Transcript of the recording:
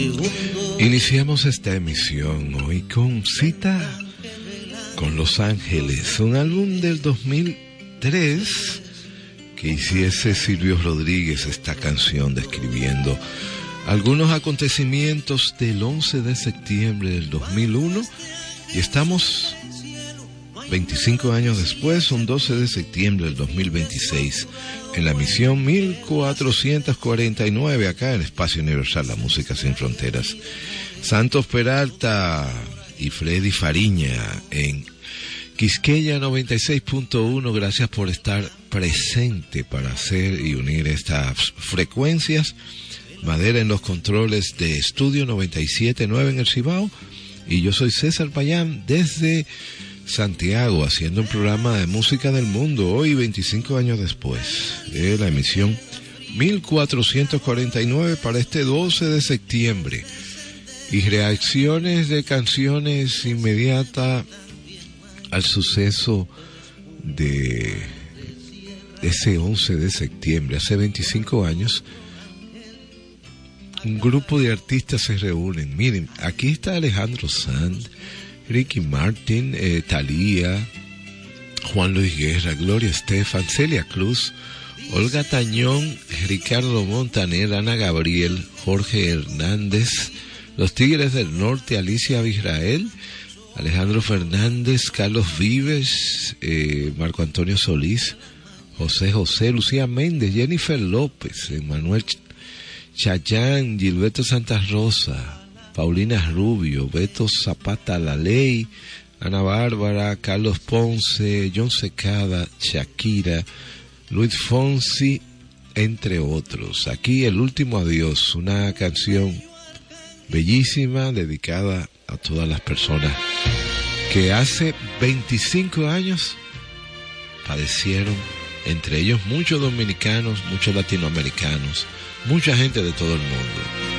Iniciamos esta emisión hoy con Cita con Los Ángeles, un álbum del 2003 que hiciese Silvio Rodríguez, esta canción describiendo algunos acontecimientos del 11 de septiembre del 2001, y estamos 25 años después, un 12 de septiembre del 2026, en la emisión 1449 acá en Espacio Universal, la música sin fronteras. Santos Peralta y Freddy Fariña en Quisqueya 96.1, gracias por estar presente para hacer y unir estas frecuencias. Madera en los controles de Estudio 97.9 en el Cibao, y yo soy César Payán desde Santiago, haciendo un programa de música del mundo, hoy 25 años después de la emisión 1449 para este 12 de septiembre, y reacciones de canciones inmediata al suceso de ese 11 de septiembre, hace 25 años. Un grupo de artistas se reúnen. Miren, aquí está Alejandro Sanz, Ricky Martin, Thalía, Juan Luis Guerra, Gloria Estefan, Celia Cruz, Olga Tañón, Ricardo Montaner, Ana Gabriel, Jorge Hernández, Los Tigres del Norte, Alicia Israel, Alejandro Fernández, Carlos Vives, Marco Antonio Solís, José José, Lucía Méndez, Jennifer López, Manuel Chayán, Gilberto Santa Rosa, Paulina Rubio, Beto Zapata La Ley, Ana Bárbara, Carlos Ponce, John Secada, Shakira, Luis Fonsi, entre otros. Aquí El Último Adiós, una canción bellísima dedicada a todas las personas que hace 25 años padecieron, entre ellos muchos dominicanos, muchos latinoamericanos, mucha gente de todo el mundo.